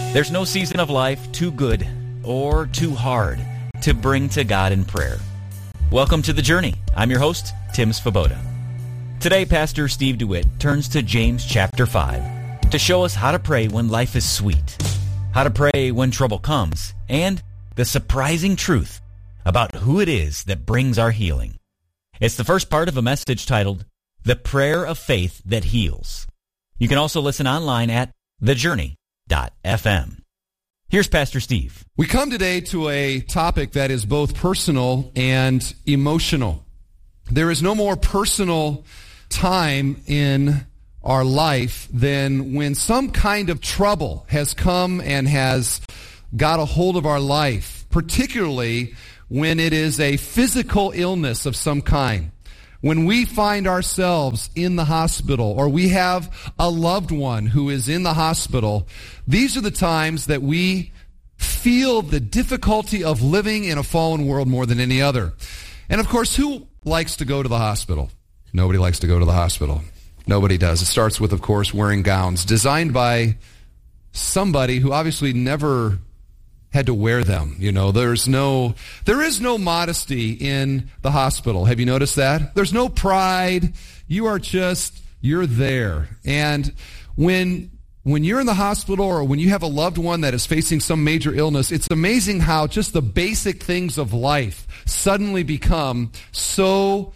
There's no season of life too good or too hard to bring to God in prayer. Welcome to The Journey. I'm your host, Tim Svoboda. Today, Pastor Steve DeWitt turns to James chapter 5 to show us how to pray when life is sweet, how to pray when trouble comes, and the surprising truth about who it is that brings our healing. It's the first part of a message titled, The Prayer of Faith That Heals. You can also listen online at thejourney.fm. Here's Pastor Steve. We come today to a topic that is both personal and emotional. There is no more personal time in our life than when some kind of trouble has come and has got a hold of our life, particularly when it is a physical illness of some kind. When we find ourselves in the hospital or we have a loved one who is in the hospital, these are the times that we feel the difficulty of living in a fallen world more than any other. And of course, who likes to go to the hospital? Nobody likes to go to the hospital. Nobody does. It starts with, of course, wearing gowns designed by somebody who obviously never had to wear them. You know, there is no modesty in the hospital. Have you noticed that? There's no pride. You're there. And when you're in the hospital or when you have a loved one that is facing some major illness, it's amazing how just the basic things of life suddenly become so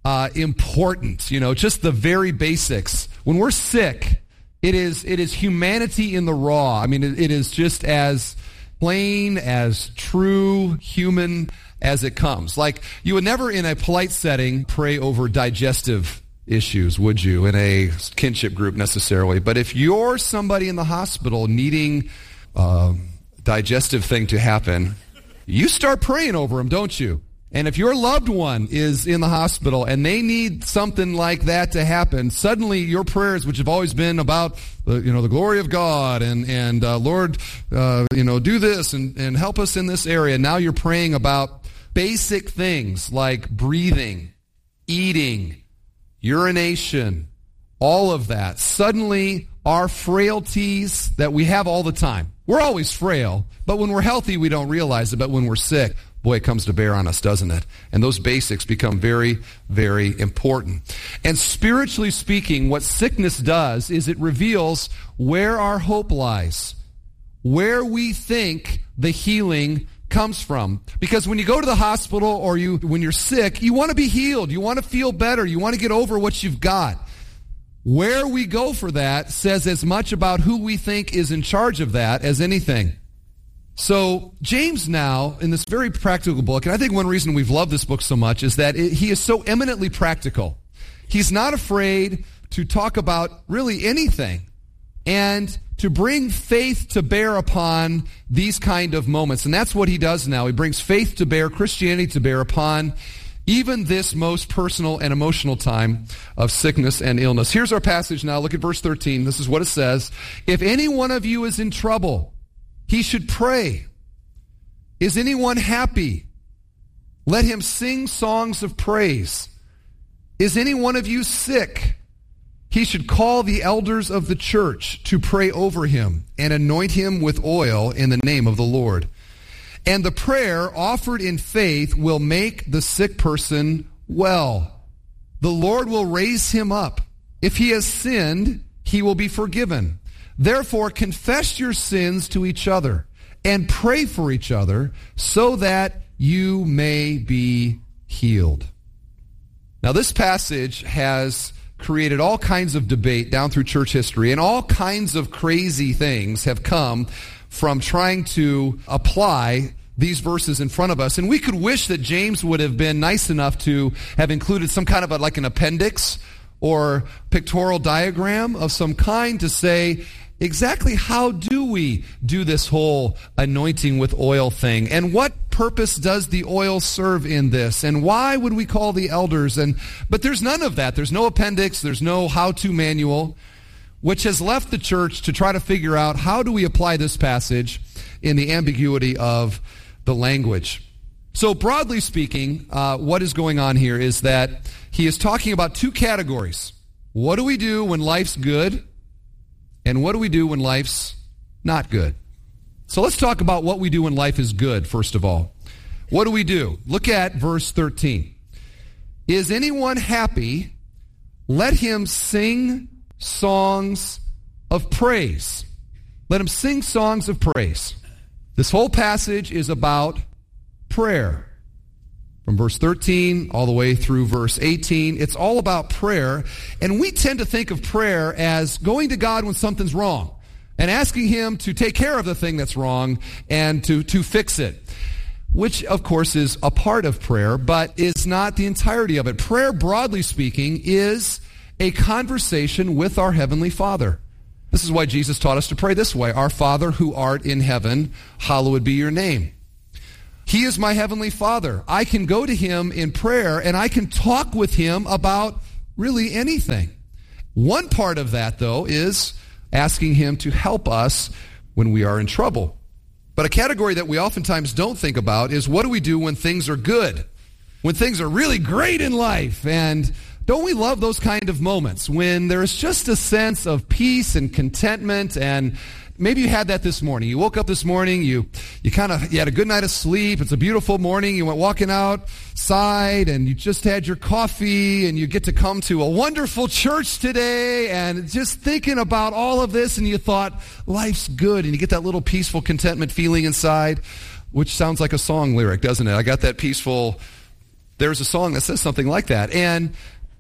important. You know, just the very basics. When we're sick, it is humanity in the raw. I mean, it is just as plain, as true, human as it comes. Like, you would never in a polite setting pray over digestive issues, would you, in a kinship group necessarily? But if you're somebody in the hospital needing a digestive thing to happen, you start praying over them, don't you? And if your loved one is in the hospital and they need something like that to happen, suddenly your prayers, which have always been about the glory of God and Lord, do this and help us in this area. Now you're praying about basic things like breathing, eating, urination, all of that. Suddenly our frailties that we have all the time. We're always frail, but when we're healthy, we don't realize it. But when we're sick, boy, it comes to bear on us, doesn't it? And those basics become very, very important. And spiritually speaking, what sickness does is it reveals where our hope lies, where we think the healing comes from. Because when you go to the hospital or when you're sick, you want to be healed. You want to feel better. You want to get over what you've got. Where we go for that says as much about who we think is in charge of that as anything. So James now, in this very practical book, and I think one reason we've loved this book so much is that he is so eminently practical. He's not afraid to talk about really anything and to bring faith to bear upon these kind of moments. And that's what he does now. He brings faith to bear, Christianity to bear upon even this most personal and emotional time of sickness and illness. Here's our passage now. Look at verse 13. This is what it says. If any one of you is in trouble, he should pray. Is anyone happy? Let him sing songs of praise. Is any one of you sick? He should call the elders of the church to pray over him and anoint him with oil in the name of the Lord. And the prayer offered in faith will make the sick person well. The Lord will raise him up. If he has sinned, he will be forgiven. Therefore, confess your sins to each other and pray for each other so that you may be healed. Now, this passage has created all kinds of debate down through church history, and all kinds of crazy things have come from trying to apply these verses in front of us. And we could wish that James would have been nice enough to have included some kind of like an appendix or pictorial diagram of some kind to say, exactly how do we do this whole anointing with oil thing? And what purpose does the oil serve in this? And why would we call the elders? But there's none of that. There's no appendix. There's no how-to manual, which has left the church to try to figure out how do we apply this passage in the ambiguity of the language. So broadly speaking, what is going on here is that he is talking about two categories. What do we do when life's good? And what do we do when life's not good? So let's talk about what we do when life is good, first of all. What do we do? Look at verse 13. Is anyone happy? Let him sing songs of praise. Let him sing songs of praise. This whole passage is about prayer. From verse 13 all the way through verse 18, it's all about prayer. And we tend to think of prayer as going to God when something's wrong and asking him to take care of the thing that's wrong and to fix it, which, of course, is a part of prayer, but is not the entirety of it. Prayer, broadly speaking, is a conversation with our Heavenly Father. This is why Jesus taught us to pray this way: Our Father who art in heaven, hallowed be your name. He is my Heavenly Father. I can go to him in prayer, and I can talk with him about really anything. One part of that, though, is asking him to help us when we are in trouble. But a category that we oftentimes don't think about is, what do we do when things are good? When things are really great in life? And don't we love those kind of moments when there is just a sense of peace and contentment? And maybe you had that this morning. You woke up this morning, you had a good night of sleep. It's a beautiful morning. You went walking outside and you just had your coffee and you get to come to a wonderful church today, and just thinking about all of this, and you thought, life's good, and you get that little peaceful contentment feeling inside, which sounds like a song lyric, doesn't it? I got that peaceful. There's a song that says something like that, and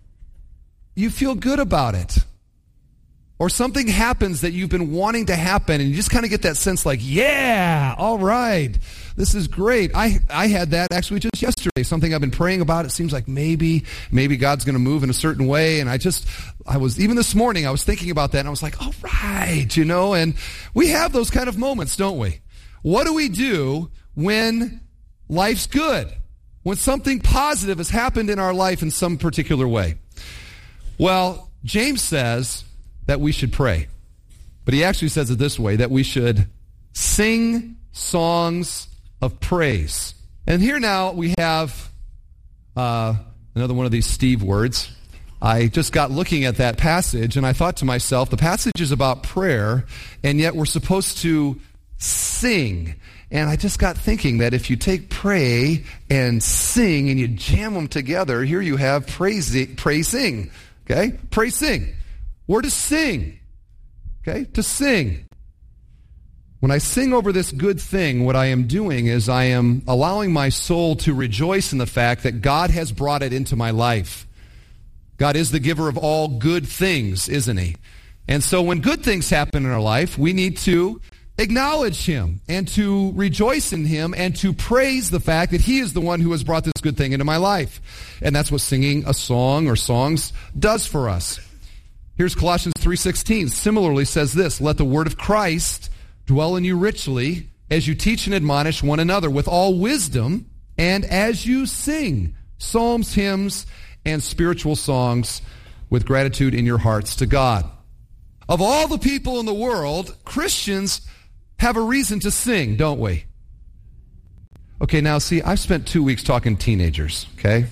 you feel good about it. Or something happens that you've been wanting to happen, and you just kind of get that sense like, yeah, all right, this is great. I had that actually just yesterday, something I've been praying about. It seems like maybe God's going to move in a certain way, and even this morning, I was thinking about that, and I was like, all right, and we have those kind of moments, don't we? What do we do when life's good? When something positive has happened in our life in some particular way? Well, James says that we should pray. But he actually says it this way, that we should sing songs of praise. And here now we have another one of these Steve words. I just got looking at that passage, and I thought to myself, the passage is about prayer, and yet we're supposed to sing. And I just got thinking that if you take pray and sing and you jam them together, here you have praising. Okay? Praise, sing. Or to sing. Okay? To sing. When I sing over this good thing, what I am doing is I am allowing my soul to rejoice in the fact that God has brought it into my life. God is the giver of all good things, isn't he? And so when good things happen in our life, we need to acknowledge him and to rejoice in him and to praise the fact that he is the one who has brought this good thing into my life. And that's what singing a song or songs does for us. Here's Colossians 3:16. Similarly says this: Let the word of Christ dwell in you richly as you teach and admonish one another with all wisdom, and as you sing psalms, hymns, and spiritual songs with gratitude in your hearts to God. Of all the people in the world, Christians have a reason to sing, don't we? Okay, now see, I've spent 2 weeks talking to teenagers, okay?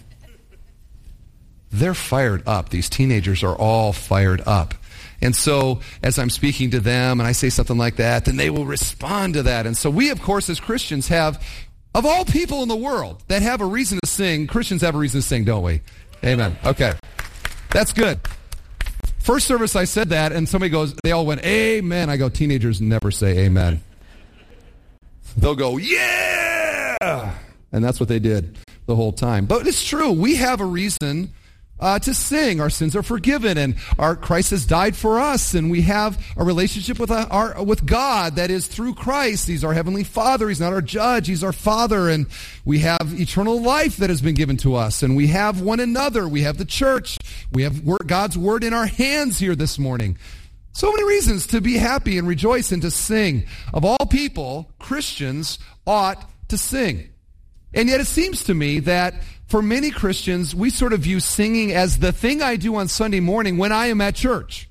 They're fired up. These teenagers are all fired up. And so as I'm speaking to them and I say something like that, then they will respond to that. And so we, of course, as Christians have, of all people in the world that have a reason to sing, Christians have a reason to sing, don't we? Amen. Okay. That's good. First service I said that, and somebody goes, they all went, amen. I go, teenagers never say amen. They'll go, yeah! And that's what they did the whole time. But it's true. We have a reason to sing. Our sins are forgiven, and Christ has died for us, and we have a relationship with God that is through Christ. He's our Heavenly Father. He's not our judge. He's our Father, and we have eternal life that has been given to us, and we have one another. We have the church. We have God's Word in our hands here this morning. So many reasons to be happy and rejoice and to sing. Of all people, Christians ought to sing. And yet it seems to me that for many Christians, we sort of view singing as the thing I do on Sunday morning when I am at church.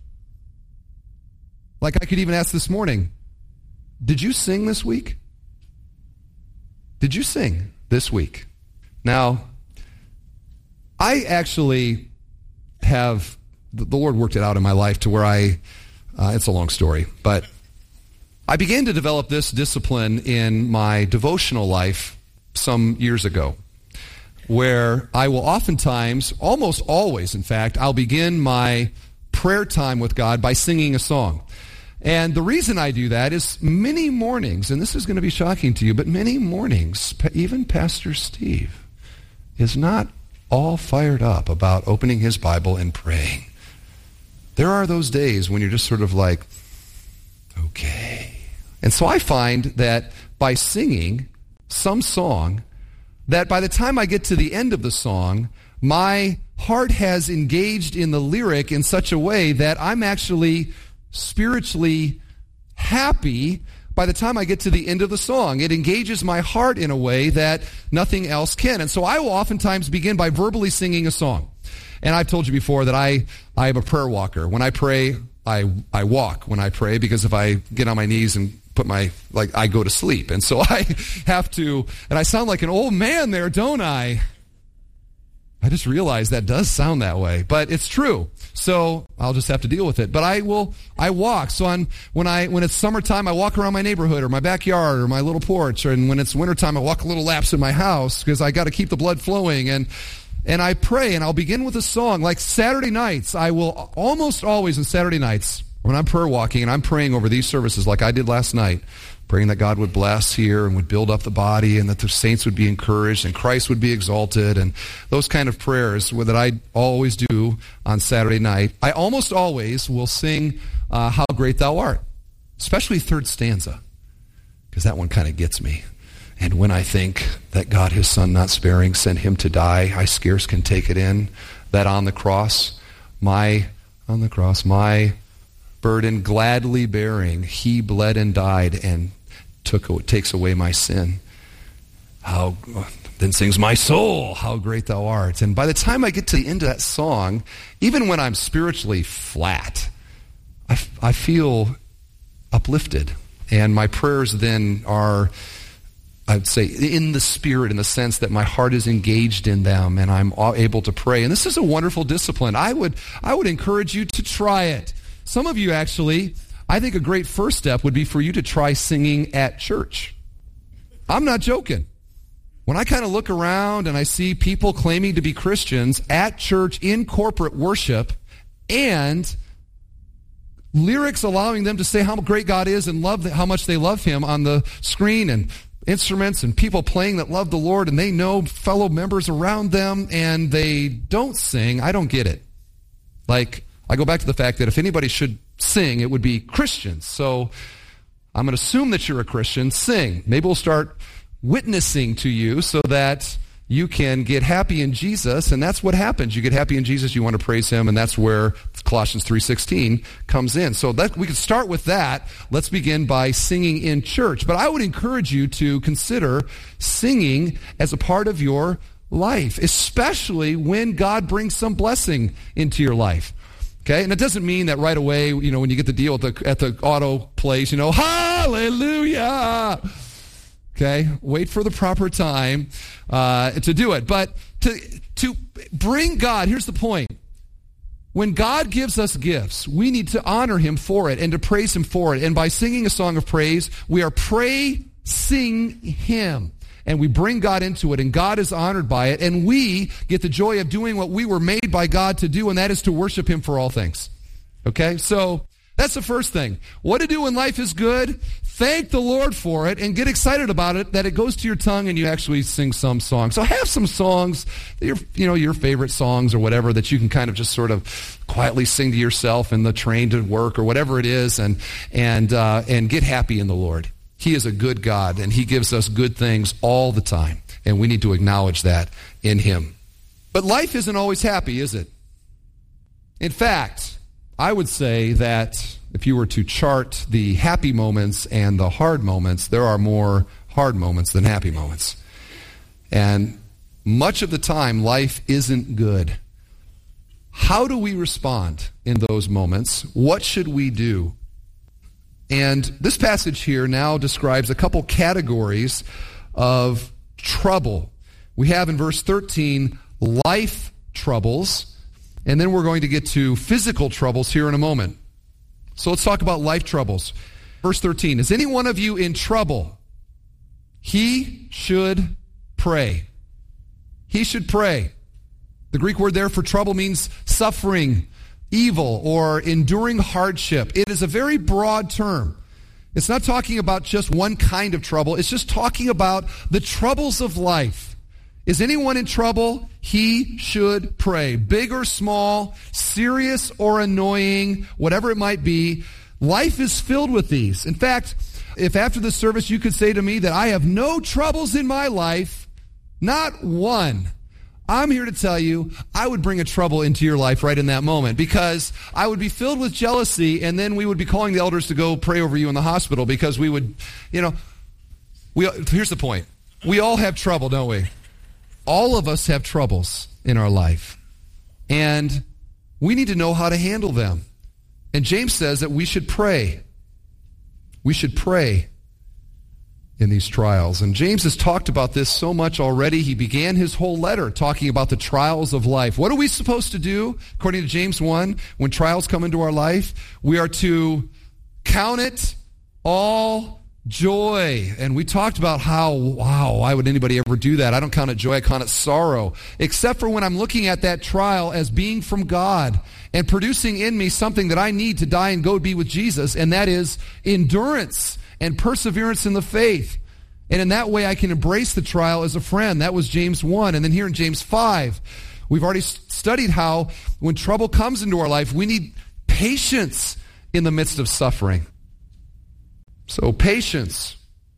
Like I could even ask this morning, did you sing this week? Did you sing this week? Now, I actually have, the Lord worked it out in my life to where it's a long story, but I began to develop this discipline in my devotional life some years ago, where I will oftentimes, almost always in fact, I'll begin my prayer time with God by singing a song. And the reason I do that is many mornings, and this is going to be shocking to you, but many mornings, even Pastor Steve is not all fired up about opening his Bible and praying. There are those days when you're just sort of like, okay. And so I find that by singing some song, that by the time I get to the end of the song, my heart has engaged in the lyric in such a way that I'm actually spiritually happy by the time I get to the end of the song. It engages my heart in a way that nothing else can. And so I will oftentimes begin by verbally singing a song. And I've told you before that I am a prayer walker. When I pray, I walk when I pray, because if I get on my knees and I go to sleep. And so I have to, and I sound like an old man there, don't I? I just realized that does sound that way, but it's true. So I'll just have to deal with it. But I walk. So when it's summertime, I walk around my neighborhood or my backyard or my little porch. And when it's wintertime, I walk a little laps in my house because I got to keep the blood flowing. And I pray, and I'll begin with a song. Like Saturday nights, I will almost always on Saturday nights, when I'm prayer walking and I'm praying over these services like I did last night, praying that God would bless here and would build up the body and that the saints would be encouraged and Christ would be exalted and those kind of prayers that I always do on Saturday night. I almost always will sing How Great Thou Art, especially third stanza, because that one kind of gets me. And when I think that God, his son not sparing, sent him to die, I scarce can take it in, that on the cross, my burden gladly bearing, he bled and died and takes away my sin. Then sings my soul, how great thou art. And by the time I get to the end of that song, even when I'm spiritually flat, I feel uplifted. And my prayers then are, I'd say, in the spirit, in the sense that my heart is engaged in them and I'm able to pray. And this is a wonderful discipline. I would encourage you to try it. Some of you actually, I think a great first step would be for you to try singing at church. I'm not joking. When I kind of look around and I see people claiming to be Christians at church in corporate worship and lyrics allowing them to say how great God is and how much they love him on the screen, and instruments and people playing that love the Lord and they know fellow members around them and they don't sing, I don't get it. Like, I go back to the fact that if anybody should sing, it would be Christians. So I'm going to assume that you're a Christian. Sing. Maybe we'll start witnessing to you so that you can get happy in Jesus, and that's what happens. You get happy in Jesus, you want to praise him, and that's where Colossians 3:16 comes in. So that we can start with that. Let's begin by singing in church. But I would encourage you to consider singing as a part of your life, especially when God brings some blessing into your life. Okay, and it doesn't mean that right away, when you get the deal at the auto place, hallelujah. Okay, wait for the proper time to do it. But to bring God, here's the point. When God gives us gifts, we need to honor him for it and to praise him for it. And by singing a song of praise, we are praising him. And we bring God into it, and God is honored by it, and we get the joy of doing what we were made by God to do, and that is to worship him for all things. Okay? So that's the first thing. What to do when life is good? Thank the Lord for it, and get excited about it, that it goes to your tongue and you actually sing some songs. So have some songs, your favorite songs or whatever, that you can kind of just sort of quietly sing to yourself in the train to work or whatever it is, and get happy in the Lord. He is a good God, and he gives us good things all the time, and we need to acknowledge that in him. But life isn't always happy, is it? In fact, I would say that if you were to chart the happy moments and the hard moments, there are more hard moments than happy moments. And much of the time, life isn't good. How do we respond in those moments? What should we do? And this passage here now describes a couple categories of trouble. We have in verse 13, life troubles, and then we're going to get to physical troubles here in a moment. So let's talk about life troubles. Verse 13, is any one of you in trouble? He should pray. He should pray. The Greek word there for trouble means suffering, evil, or enduring hardship. It is a very broad term. It's not talking about just one kind of trouble. It's just talking about the troubles of life. Is anyone in trouble? He should pray. Big or small, serious or annoying, whatever it might be, life is filled with these. In fact, if after the service you could say to me that I have no troubles in my life, not one, I'm here to tell you, I would bring a trouble into your life right in that moment, because I would be filled with jealousy, and then we would be calling the elders to go pray over you in the hospital, because we would, here's the point. We all have trouble, don't we? All of us have troubles in our life, and we need to know how to handle them. And James says that we should pray. We should pray in these trials. And James has talked about this so much already. He began his whole letter talking about the trials of life. What are we supposed to do, according to James 1, when trials come into our life? We are to count it all joy. And we talked about how, why would anybody ever do that? I don't count it joy, I count it sorrow. Except for when I'm looking at that trial as being from God and producing in me something that I need to die and go be with Jesus, and that is endurance and perseverance in the faith. And in that way I can embrace the trial as a friend. That was James 1. And then here in James 5, we've already studied how when trouble comes into our life, we need patience in the midst of suffering. So patience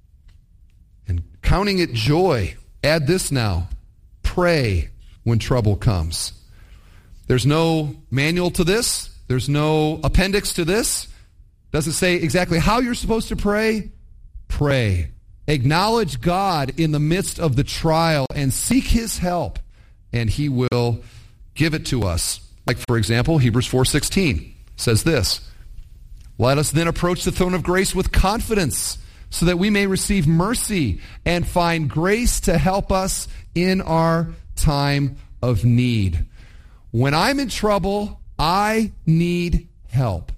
and counting it joy. Add this now. Pray when trouble comes. There's no manual to this. There's no appendix to this. Doesn't say exactly how you're supposed to pray. Pray. Acknowledge God in the midst of the trial and seek His help, and He will give it to us. Like, for example, Hebrews 4:16 says this, let us then approach the throne of grace with confidence so that we may receive mercy and find grace to help us in our time of need. When I'm in trouble, I need help.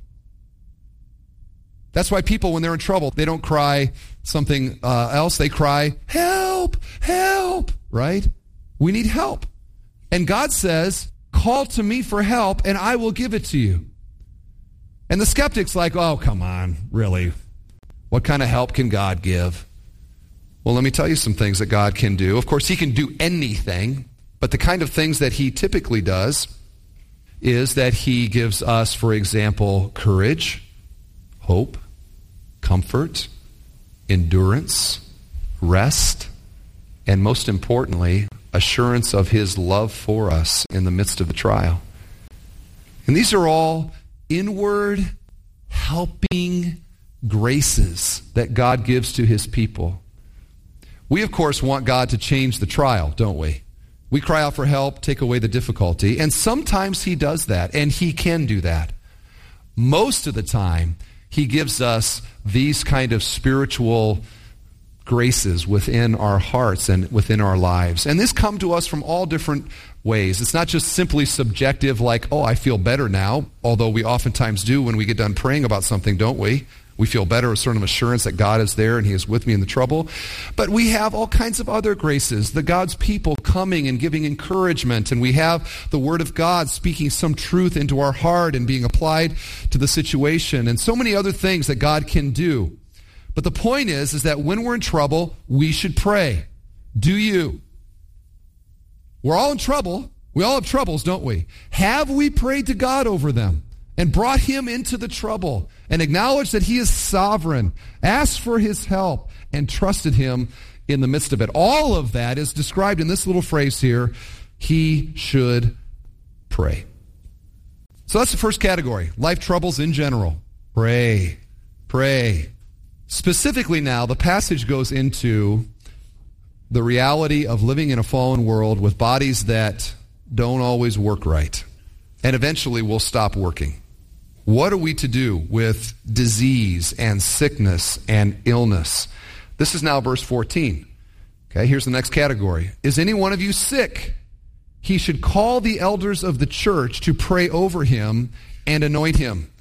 That's why people, when they're in trouble, they don't cry something else. They cry, help, help, right? We need help. And God says, call to me for help, and I will give it to you. And the skeptic's like, oh, come on, really? What kind of help can God give? Well, let me tell you some things that God can do. Of course, He can do anything, but the kind of things that He typically does is that He gives us, for example, courage, hope, comfort, endurance, rest, and most importantly, assurance of His love for us in the midst of the trial. And these are all inward helping graces that God gives to His people. We, of course, want God to change the trial, don't we? We cry out for help, take away the difficulty, and sometimes He does that, and He can do that. Most of the time, He gives us these kind of spiritual graces within our hearts and within our lives. And this come to us from all different ways. It's not just simply subjective, like, oh, I feel better now, although we oftentimes do when we get done praying about something, don't we? We feel better, a sort of assurance that God is there and He is with me in the trouble. But we have all kinds of other graces, the God's people coming and giving encouragement, and we have the Word of God speaking some truth into our heart and being applied to the situation, and so many other things that God can do. But the point is that when we're in trouble, we should pray. Do you? We're all in trouble. We all have troubles, don't we? Have we prayed to God over them and brought Him into the trouble and acknowledged that He is sovereign, asked for His help, and trusted Him in the midst of it? All of that is described in this little phrase here, he should pray. So that's the first category, life troubles in general. Pray, pray. Specifically now, the passage goes into the reality of living in a fallen world with bodies that don't always work right and eventually will stop working. What are we to do with disease and sickness and illness? This is now verse 14. Okay, here's the next category. Is any one of you sick? He should call the elders of the church to pray over him and anoint him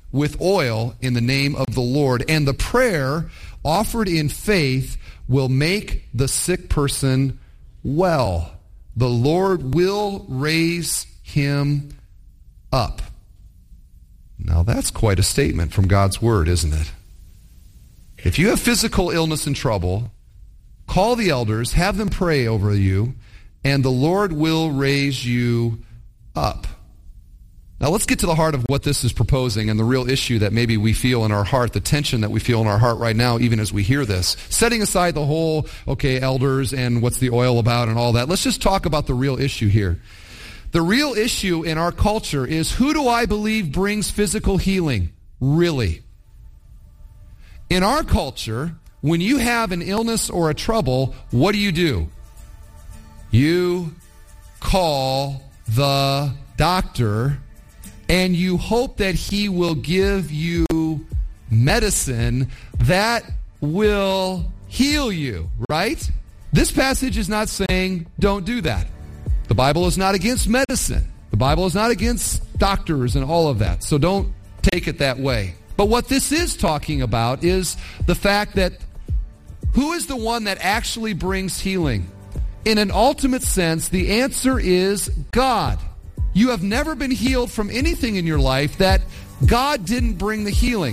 with oil in the name of the Lord, and the prayer offered in faith will make the sick person well. The Lord will raise him up. Now that's quite a statement from God's word, isn't it? If you have physical illness and trouble, call the elders, have them pray over you, and the Lord will raise you up. Now let's get to the heart of what this is proposing and the real issue that maybe we feel in our heart, the tension that we feel in our heart right now, even as we hear this. Setting aside the whole, elders and what's the oil about and all that, let's just talk about the real issue here. The real issue in our culture is, who do I believe brings physical healing? Really? In our culture, when you have an illness or a trouble, what do? You call the doctor, and you hope that he will give you medicine that will heal you, right? This passage is not saying don't do that. The Bible is not against medicine. The Bible is not against doctors and all of that. So don't take it that way. But what this is talking about is the fact that who is the one that actually brings healing? In an ultimate sense, the answer is God. You have never been healed from anything in your life that God didn't bring the healing.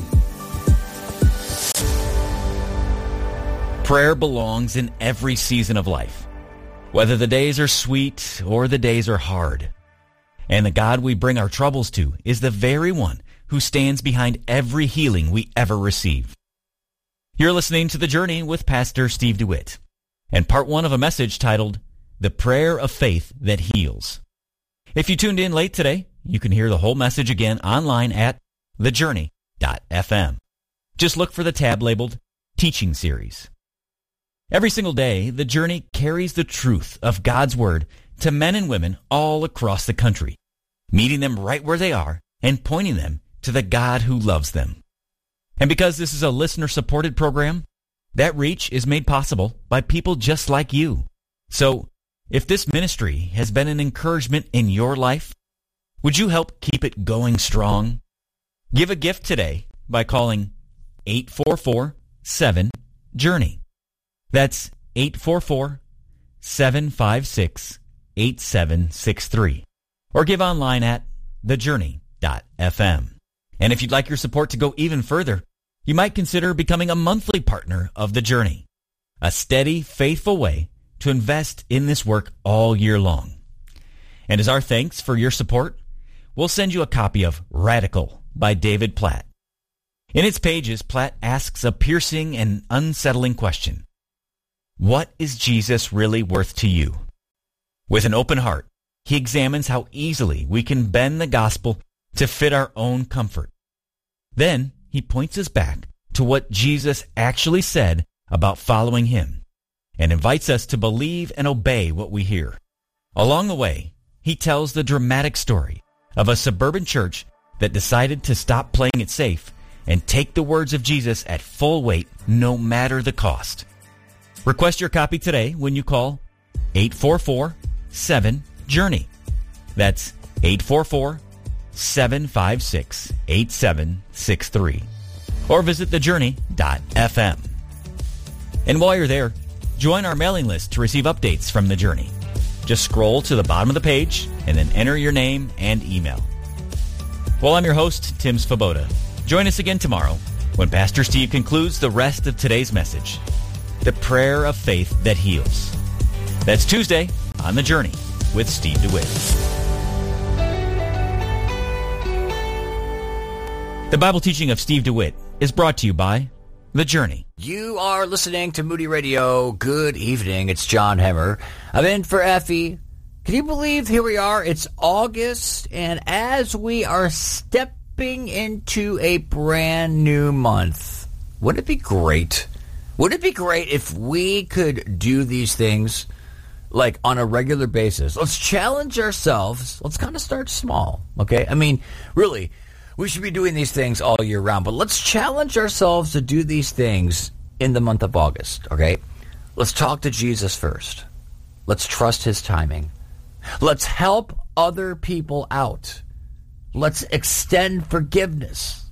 Prayer belongs in every season of life, whether the days are sweet or the days are hard. And the God we bring our troubles to is the very one who stands behind every healing we ever receive. You're listening to The Journey with Pastor Steve DeWitt, and part one of a message titled, The Prayer of Faith That Heals. If you tuned in late today, you can hear the whole message again online at thejourney.fm. Just look for the tab labeled Teaching Series. Every single day, The Journey carries the truth of God's Word to men and women all across the country, meeting them right where they are and pointing them to the God who loves them. And because this is a listener-supported program, that reach is made possible by people just like you. So, if this ministry has been an encouragement in your life, would you help keep it going strong? Give a gift today by calling 844-7-JOURNEY. That's 844-756-8763. Or give online at thejourney.fm. And if you'd like your support to go even further, you might consider becoming a monthly partner of The Journey, a steady, faithful way to invest in this work all year long. And as our thanks for your support, we'll send you a copy of Radical by David Platt. In its pages, Platt asks a piercing and unsettling question. What is Jesus really worth to you? With an open heart, he examines how easily we can bend the gospel to fit our own comfort. Then he points us back to what Jesus actually said about following him, and invites us to believe and obey what we hear. Along the way, he tells the dramatic story of a suburban church that decided to stop playing it safe and take the words of Jesus at full weight, no matter the cost. Request your copy today when you call 844-7-JOURNEY. That's 844-756-8763. Or visit thejourney.fm. And while you're there, join our mailing list to receive updates from The Journey. Just scroll to the bottom of the page and then enter your name and email. Well, I'm your host, Tim Svoboda. Join us again tomorrow when Pastor Steve concludes the rest of today's message, The Prayer of Faith That Heals. That's Tuesday on The Journey with Steve DeWitt. The Bible teaching of Steve DeWitt is brought to you by The Journey. You are listening to Moody Radio. Good evening. It's John Hemmer. I'm in for Effie. Can you believe here we are? It's August, and as we are stepping into a brand new month, wouldn't it be great? Wouldn't it be great if we could do these things like on a regular basis? Let's challenge ourselves. Let's kind of start small, okay? I mean, really, we should be doing these things all year round, but let's challenge ourselves to do these things in the month of August, okay? Let's talk to Jesus first. Let's trust his timing. Let's help other people out. Let's extend forgiveness.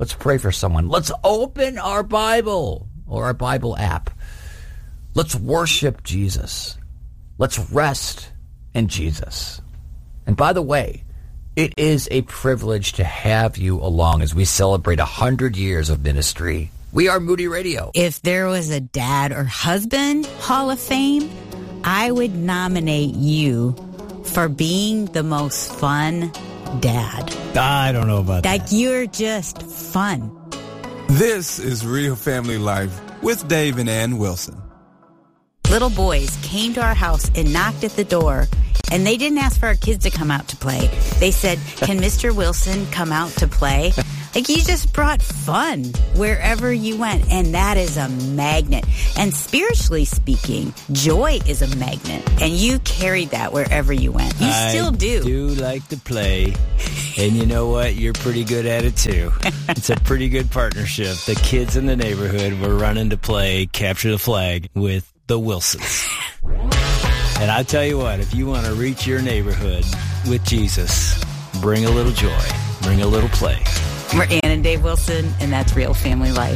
Let's pray for someone. Let's open our Bible or our Bible app. Let's worship Jesus. Let's rest in Jesus. And by the way, it is a privilege to have you along as we celebrate 100 years of ministry. We are Moody Radio. If there was a dad or husband Hall of Fame, I would nominate you for being the most fun dad. I don't know about that. Like, you're just fun. This is Real Family Life with Dave and Ann Wilson. Little boys came to our house and knocked at the door, and they didn't ask for our kids to come out to play. They said, "Can Mr. Wilson come out to play?" Like, you just brought fun wherever you went, and that is a magnet. And spiritually speaking, joy is a magnet, and you carried that wherever you went. You still do. I do like to play, and you know what? You're pretty good at it, too. It's a pretty good partnership. The kids in the neighborhood were running to play Capture the Flag with the Wilsons. And I tell you what, if you want to reach your neighborhood with Jesus, bring a little joy, bring a little play. We're Ann and Dave Wilson, and that's Real Family Life.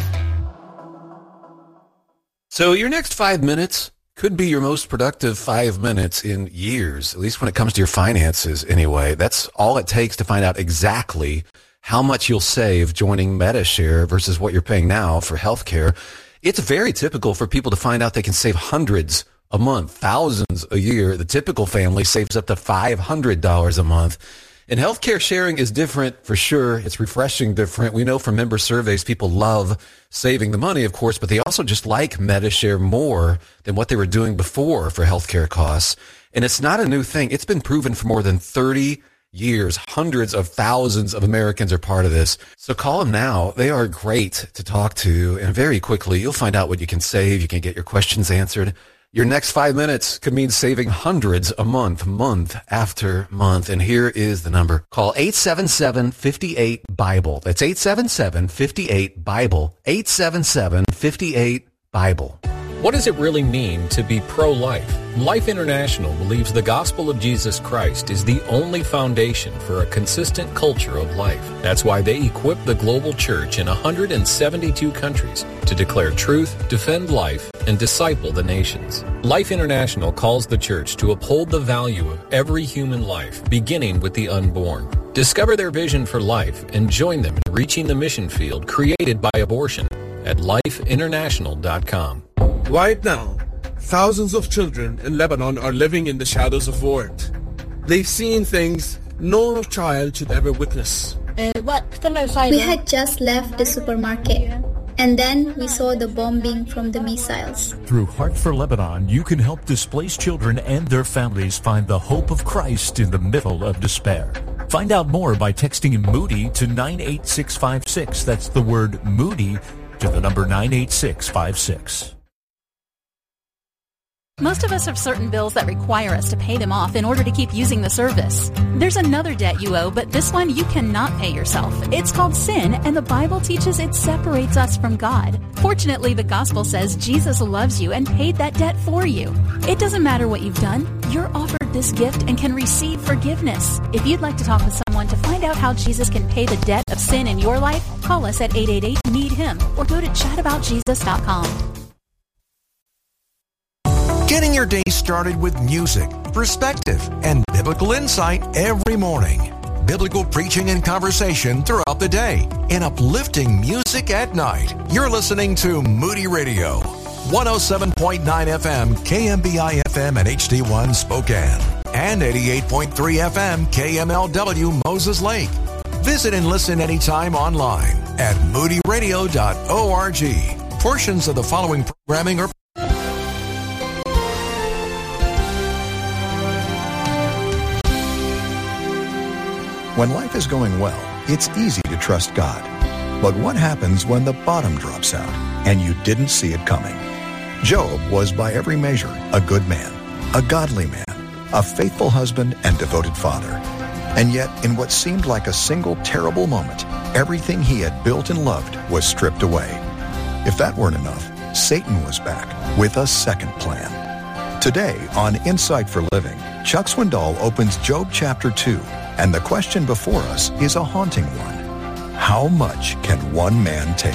So your next 5 minutes could be your most productive 5 minutes in years, at least when it comes to your finances anyway. That's all it takes to find out exactly how much you'll save joining MediShare versus what you're paying now for healthcare. It's very typical for people to find out they can save hundreds a month, thousands a year. The typical family saves up to $500 a month. And healthcare sharing is different for sure. It's refreshing different. We know from member surveys, people love saving the money, of course, but they also just like MediShare more than what they were doing before for healthcare costs. And it's not a new thing. It's been proven for more than 30 years. Hundreds of thousands of Americans are part of this. So call them now. They are great to talk to. And very quickly, you'll find out what you can save. You can get your questions answered. Your next 5 minutes could mean saving hundreds a month, month after month. And here is the number. Call 877-58-BIBLE. That's 877-58-BIBLE. 877-58-BIBLE. What does it really mean to be pro-life? Life International believes the gospel of Jesus Christ is the only foundation for a consistent culture of life. That's why they equip the global church in 172 countries to declare truth, defend life, and disciple the nations. Life International calls the church to uphold the value of every human life, beginning with the unborn. Discover their vision for life and join them in reaching the mission field created by abortion at lifeinternational.com. Right now, thousands of children in Lebanon are living in the shadows of war. They've seen things no child should ever witness. We had just left the supermarket, and then we saw the bombing from the missiles. Through Heart for Lebanon, you can help displaced children and their families find the hope of Christ in the middle of despair. Find out more by texting Moody to 98656. That's the word Moody to the number 98656. Most of us have certain bills that require us to pay them off in order to keep using the service. There's another debt you owe, but this one you cannot pay yourself. It's called sin, and the Bible teaches it separates us from God. Fortunately, the gospel says Jesus loves you and paid that debt for you. It doesn't matter what you've done. You're offered this gift and can receive forgiveness. If you'd like to talk with someone to find out how Jesus can pay the debt of sin in your life, call us at 888-NEED-HIM or go to chataboutjesus.com. Getting your day started with music, perspective, and biblical insight every morning. Biblical preaching and conversation throughout the day, and uplifting music at night. You're listening to Moody Radio, 107.9 FM, KMBI FM and HD1 Spokane, and 88.3 FM, KMLW Moses Lake. Visit and listen anytime online at moodyradio.org. Portions of the following programming are When life is going well, it's easy to trust God. But what happens when the bottom drops out and you didn't see it coming? Job was by every measure a good man, a godly man, a faithful husband and devoted father. And yet, in what seemed like a single terrible moment, everything he had built and loved was stripped away. If that weren't enough, Satan was back with a second plan. Today on Insight for Living, Chuck Swindoll opens Job chapter 2. And the question before us is a haunting one. How much can one man take?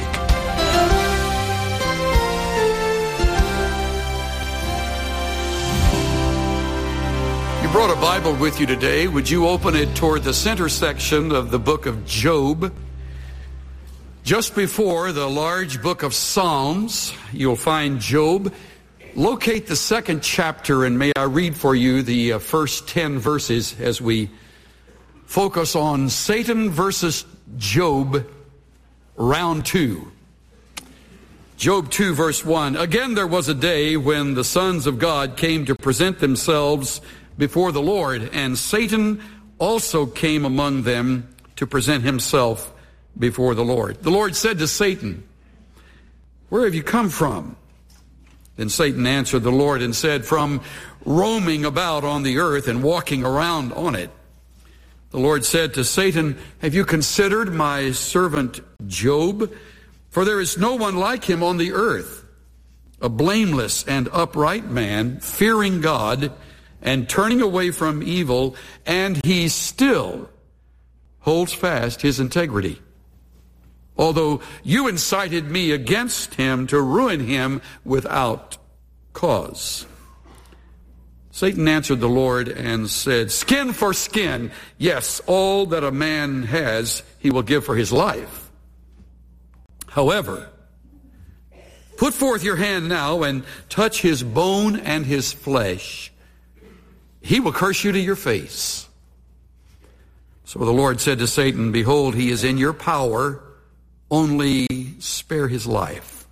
You brought a Bible with you today. Would you open it toward the center section of the book of Job? Just before the large book of Psalms, you'll find Job. Locate the second chapter, and may I read for you the first 10 verses as we focus on Satan versus Job, round 2. Job 2, verse 1. Again, there was a day when the sons of God came to present themselves before the Lord, and Satan also came among them to present himself before the Lord. The Lord said to Satan, "Where have you come from?" Then Satan answered the Lord and said, "From roaming about on the earth and walking around on it." The Lord said to Satan, "Have you considered my servant Job? For there is no one like him on the earth, a blameless and upright man, fearing God and turning away from evil, and he still holds fast his integrity. Although you incited me against him to ruin him without cause." Satan answered the Lord and said, "Skin for skin, yes, all that a man has he will give for his life. However, put forth your hand now and touch his bone and his flesh. He will curse you to your face." So the Lord said to Satan, "Behold, he is in your power, only spare his life."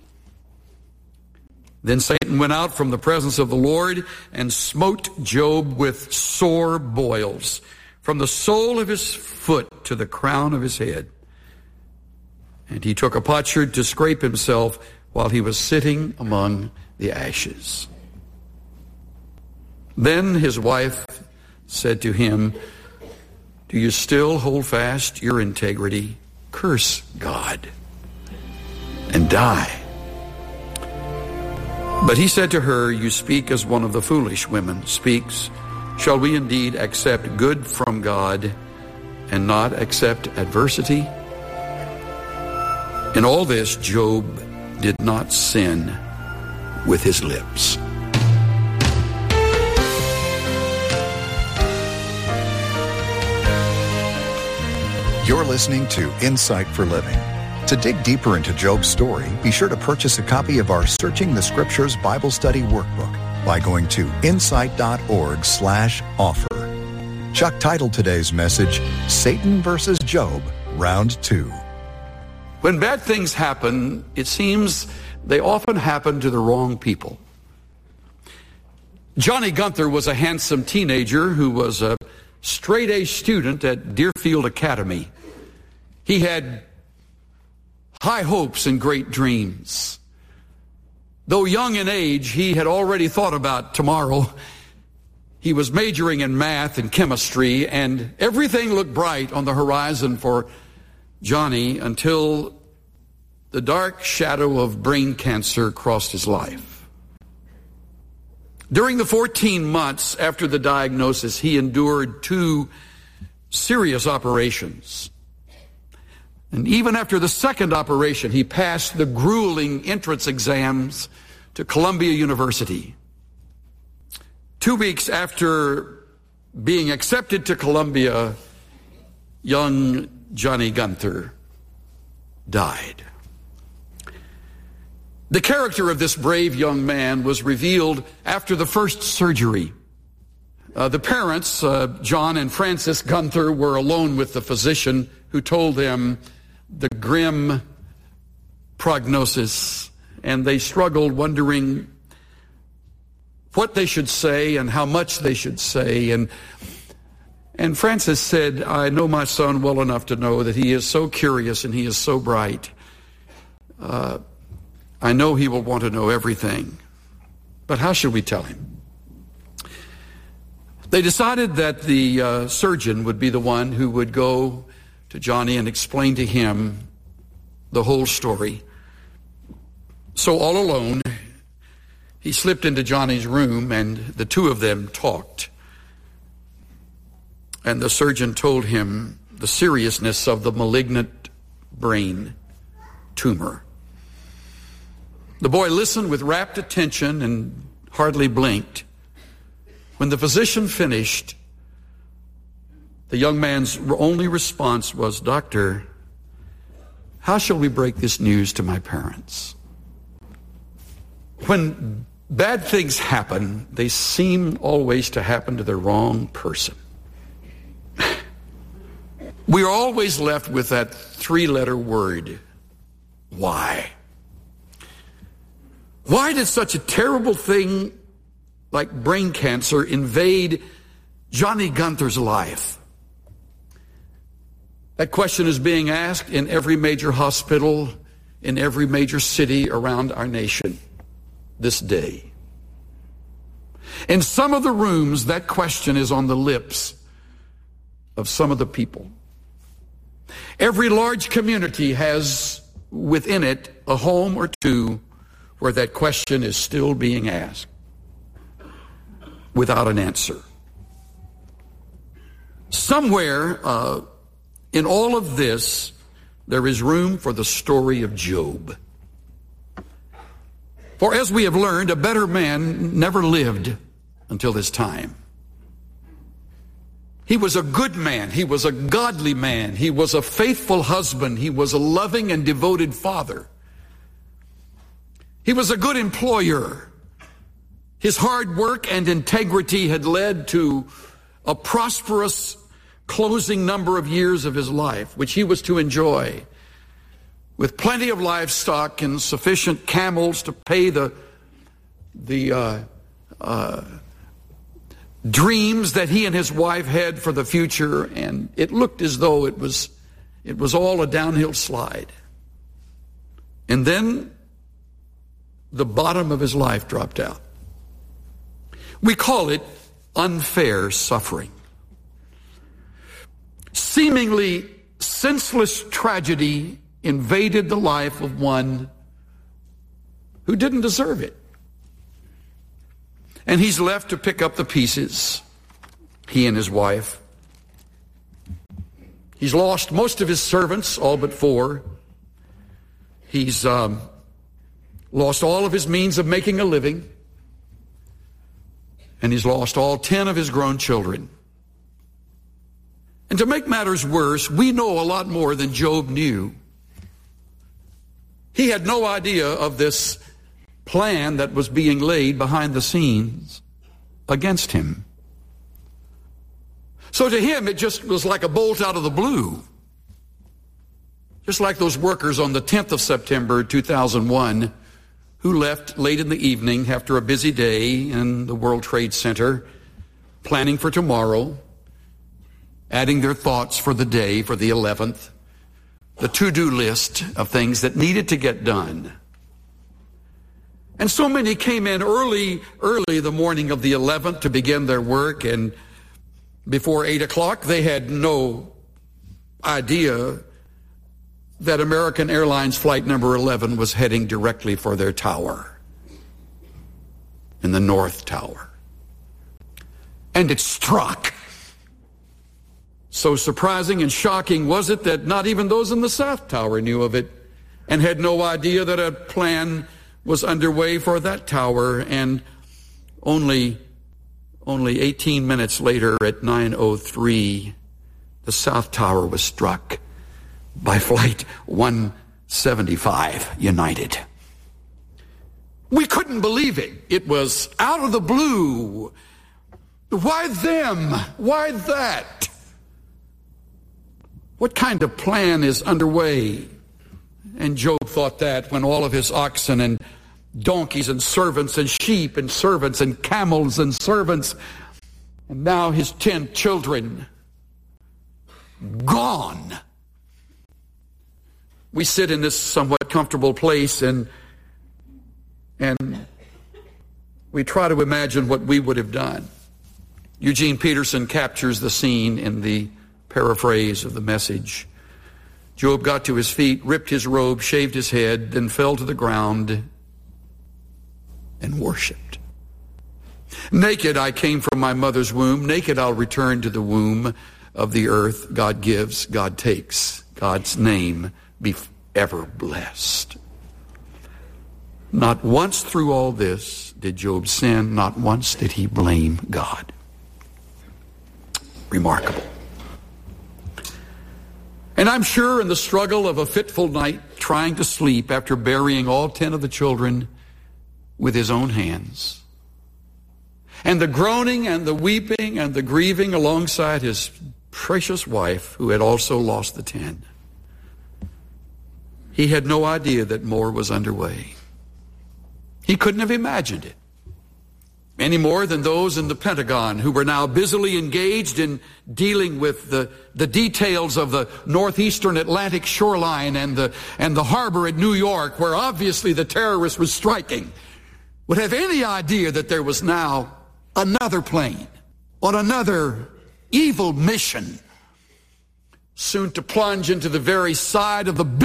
Then Satan went out from the presence of the Lord and smote Job with sore boils, from the sole of his foot to the crown of his head. And he took a potsherd to scrape himself while he was sitting among the ashes. Then his wife said to him, "Do you still hold fast your integrity? Curse God and die." But he said to her, "You speak as one of the foolish women speaks. Shall we indeed accept good from God and not accept adversity?" In all this, Job did not sin with his lips. You're listening to Insight for Living. To dig deeper into Job's story, be sure to purchase a copy of our Searching the Scriptures Bible Study Workbook by going to insight.org/offer. Chuck titled today's message, Satan versus Job, Round 2. When bad things happen, it seems they often happen to the wrong people. Johnny Gunther was a handsome teenager who was a straight-A student at Deerfield Academy. He had high hopes and great dreams. Though young in age, he had already thought about tomorrow. He was majoring in math and chemistry, and everything looked bright on the horizon for Johnny until the dark shadow of brain cancer crossed his life. During the 14 months after the diagnosis, he endured 2 serious operations. And even after the second operation, he passed the grueling entrance exams to Columbia University. 2 weeks after being accepted to Columbia, young Johnny Gunther died. The character of this brave young man was revealed after the first surgery. The parents, John and Frances Gunther, were alone with the physician who told them the grim prognosis, and they struggled wondering what they should say and how much they should say. And Frances said, "I know my son well enough to know that he is so curious and he is so bright. I know he will want to know everything, but how should we tell him?" They decided that the surgeon would be the one who would go to Johnny and explain to him the whole story. So all alone, he slipped into Johnny's room and the two of them talked. And the surgeon told him the seriousness of the malignant brain tumor. The boy listened with rapt attention and hardly blinked. When the physician finished, the young man's only response was, "Doctor, how shall we break this news to my parents?" When bad things happen, they seem always to happen to the wrong person. We are always left with that three-letter word, why? Why did such a terrible thing like brain cancer invade Johnny Gunther's life? That question is being asked in every major hospital, in every major city around our nation this day. In some of the rooms, that question is on the lips of some of the people. Every large community has within it a home or two where that question is still being asked without an answer. Somewhere in all of this, there is room for the story of Job. For as we have learned, a better man never lived until his time. He was a good man. He was a godly man. He was a faithful husband. He was a loving and devoted father. He was a good employer. His hard work and integrity had led to a prosperous closing number of years of his life, which he was to enjoy, with plenty of livestock and sufficient camels to pay the dreams that he and his wife had for the future, and it looked as though it was all a downhill slide. And then the bottom of his life dropped out. We call it unfair suffering. Seemingly senseless tragedy invaded the life of one who didn't deserve it. And he's left to pick up the pieces, he and his wife. He's lost most of his servants, all but 4. He's lost all of his means of making a living. And he's lost all 10 of his grown children. And to make matters worse, we know a lot more than Job knew. He had no idea of this plan that was being laid behind the scenes against him. So to him, it just was like a bolt out of the blue. Just like those workers on the 10th of September 2001 who left late in the evening after a busy day in the World Trade Center, planning for tomorrow, adding their thoughts for the day, for the 11th, the to-do list of things that needed to get done. And so many came in early the morning of the 11th to begin their work, and before 8 o'clock, they had no idea that American Airlines flight number 11 was heading directly for their tower in the North Tower. And it struck. So surprising and shocking was it that not even those in the South Tower knew of it and had no idea that a plan was underway for that tower. And only 18 minutes later at 9:03, the South Tower was struck by Flight 175 United. We couldn't believe it. It was out of the blue. Why them? Why that? What kind of plan is underway? And Job thought that when all of his oxen and donkeys and servants and sheep and servants and camels and servants, and now his 10 children, gone. We sit in this somewhat comfortable place and we try to imagine what we would have done. Eugene Peterson captures the scene in the paraphrase of the Message. Job got to his feet, ripped his robe, shaved his head, then fell to the ground and worshiped. Naked I came from my mother's womb. Naked I'll return to the womb of the earth. God gives, God takes. God's name be ever blessed. Not once through all this did Job sin. Not once did he blame God. Remarkable. And I'm sure in the struggle of a fitful night, trying to sleep after burying all 10 of the children with his own hands, and the groaning and the weeping and the grieving alongside his precious wife, who had also lost the 10, he had no idea that more was underway. He couldn't have imagined it any more than those in the Pentagon who were now busily engaged in dealing with the details of the northeastern Atlantic shoreline and the harbor at New York, where obviously the terrorist was striking, would have any idea that there was now another plane on another evil mission, soon to plunge into the very side of the